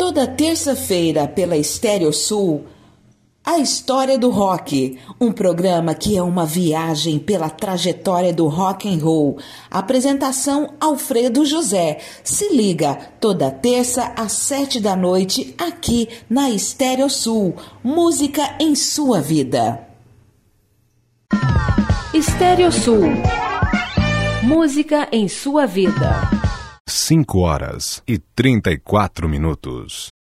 Toda terça-feira pela Estéreo Sul, A História do Rock, um programa que é uma viagem pela trajetória do rock and roll. Apresentação Alfredo José. Se liga, toda terça às 7 da noite, aqui na Estéreo Sul. Música em sua vida. Estéreo Sul. Música em sua vida. 5 horas e 34 minutos.